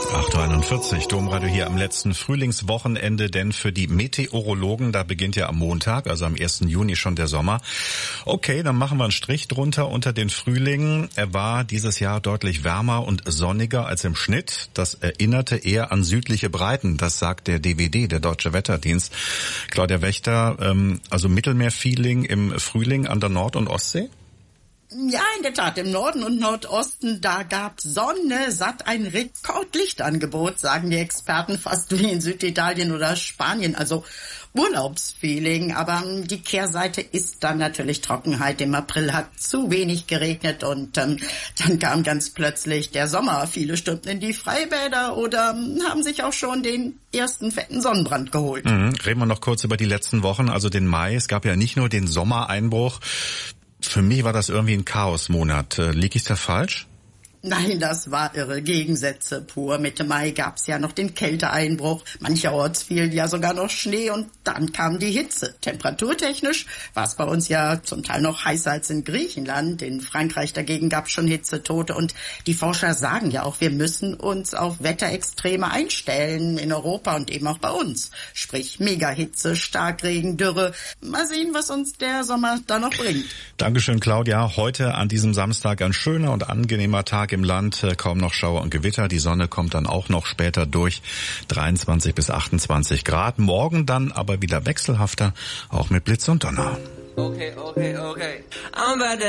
8:41 Uhr, Domradio hier am letzten Frühlingswochenende, denn für die Meteorologen, da beginnt ja am Montag, also am 1. Juni schon der Sommer. Okay, dann machen wir einen Strich drunter unter den Frühling. Er war dieses Jahr deutlich wärmer und sonniger als im Schnitt. Das erinnerte eher an südliche Breiten, das sagt der DWD, der Deutsche Wetterdienst. Claudia Wächter, also Mittelmeerfeeling im Frühling an der Nord- und Ostsee? Ja, in der Tat, im Norden und Nordosten, da gab Sonne satt ein Rekordlichtangebot, sagen die Experten, fast wie in Süditalien oder Spanien, also Urlaubsfeeling. Aber die Kehrseite ist dann natürlich Trockenheit. Im April hat zu wenig geregnet und dann kam ganz plötzlich der Sommer. Viele stürmten in die Freibäder oder haben sich auch schon den ersten fetten Sonnenbrand geholt. Reden wir noch kurz über die letzten Wochen, also den Mai. Es gab ja nicht nur den Sommereinbruch. Für mich war das irgendwie ein Chaosmonat. Lieg ich da falsch? Nein, das war irre. Gegensätze pur. Mitte Mai gab's ja noch den Kälteeinbruch. Mancherorts fiel ja sogar noch Schnee und dann kam die Hitze. Temperaturtechnisch war es bei uns ja zum Teil noch heißer als in Griechenland. In Frankreich dagegen gab's schon Hitzetote und die Forscher sagen ja auch, wir müssen uns auf Wetterextreme einstellen in Europa und eben auch bei uns. Sprich Megahitze, Starkregen, Dürre. Mal sehen, was uns der Sommer da noch bringt. Dankeschön, Claudia. Heute an diesem Samstag ein schöner und angenehmer Tag im Land, kaum noch Schauer und Gewitter. Die Sonne kommt dann auch noch später durch, 23 bis 28 Grad. Morgen dann aber wieder wechselhafter, auch mit Blitz und Donner. Okay.